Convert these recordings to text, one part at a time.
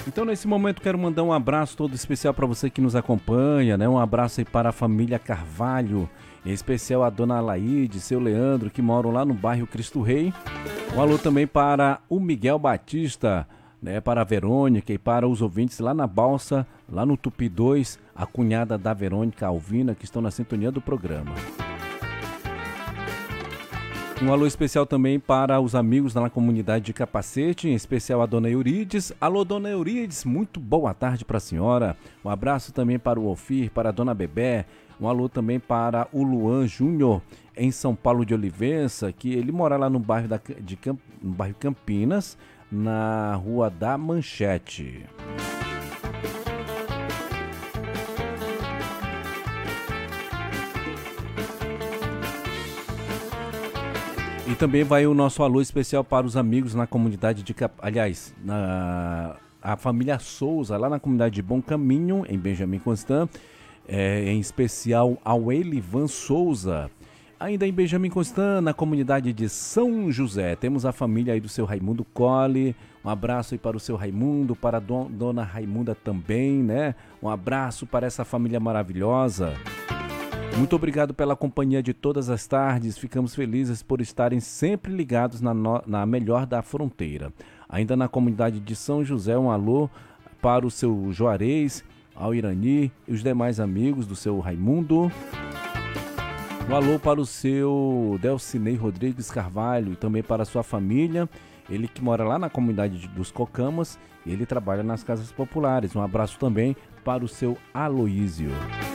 Então, nesse momento, quero mandar um abraço todo especial para você que nos acompanha, né? Um abraço aí para a família Carvalho, em especial a dona Alaide, seu Leandro, que moram lá no bairro Cristo Rei. Um alô também para o Miguel Batista, né? Para a Verônica e para os ouvintes lá na Balsa, lá no Tupi 2, a cunhada da Verônica, Alvina, que estão na sintonia do programa. Um alô especial também para os amigos da comunidade de Capacete, em especial a dona Eurides. Alô, dona Eurides, muito boa tarde para a senhora. Um abraço também para o Ofir, para a dona Bebé. Um alô também para o Luan Júnior, em São Paulo de Olivença, que ele mora lá no bairro, no bairro Campinas, na Rua da Manchete. E também vai o nosso alô especial para os amigos na comunidade de... Aliás, a família Souza, lá na comunidade de Bom Caminho, em Benjamin Constant, em especial ao Elivan Souza. Ainda em Benjamin Constant, na comunidade de São José, temos a família aí do seu Raimundo Colli. Um abraço aí para o seu Raimundo, para a dona Raimunda também, né? Um abraço para essa família maravilhosa. Muito obrigado pela companhia de todas as tardes, ficamos felizes por estarem sempre ligados na melhor da fronteira. Ainda na comunidade de São José, um alô para o seu Juarez, ao Irani e os demais amigos do seu Raimundo. Um alô para o seu Delcinei Rodrigues Carvalho e também para a sua família, ele que mora lá na comunidade dos Cocamas e ele trabalha nas casas populares. Um abraço também para o seu Aloísio.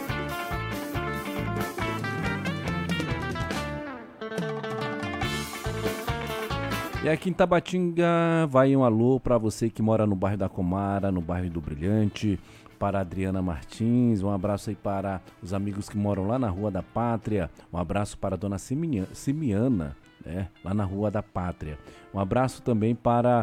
E aqui em Tabatinga vai um alô para você que mora no bairro da Comara, no bairro do Brilhante, para a Adriana Martins, um abraço aí para os amigos que moram lá na Rua da Pátria, um abraço para a dona Simiana, né, lá na Rua da Pátria. Um abraço também para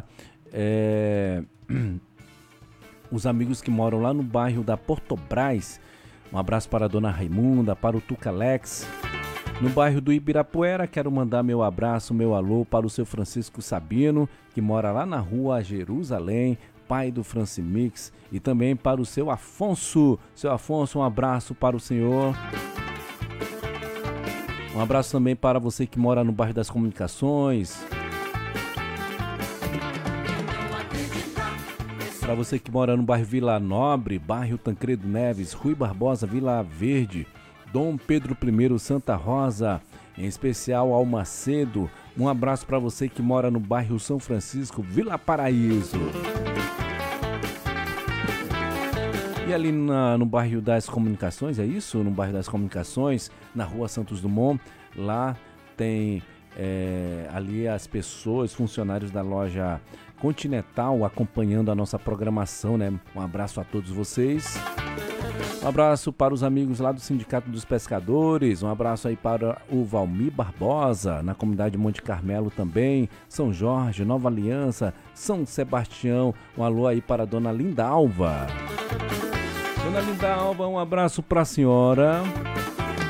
os amigos que moram lá no bairro da Portobras, um abraço para a dona Raimunda, para o Tuca Alex. No bairro do Ibirapuera, quero mandar meu abraço, meu alô para o seu Francisco Sabino, que mora lá na Rua Jerusalém, pai do Francimix, e também para o seu Afonso. Seu Afonso, um abraço para o senhor. Um abraço também para você que mora no bairro das Comunicações. Para você que mora no bairro Vila Nobre, bairro Tancredo Neves, Rui Barbosa, Vila Verde, Dom Pedro I, Santa Rosa, em especial ao Macedo. Um abraço para você que mora no bairro São Francisco, Vila Paraíso. E ali no bairro das Comunicações, é isso? No bairro das Comunicações, na Rua Santos Dumont, lá tem ali as pessoas, funcionários da loja Continental acompanhando a nossa programação, né? Um abraço a todos vocês. Um abraço para os amigos lá do Sindicato dos Pescadores, um abraço aí para o Valmir Barbosa, na comunidade Monte Carmelo também, São Jorge, Nova Aliança, São Sebastião, um alô aí para a dona Linda Alva. Dona Linda Alva, um abraço para a senhora.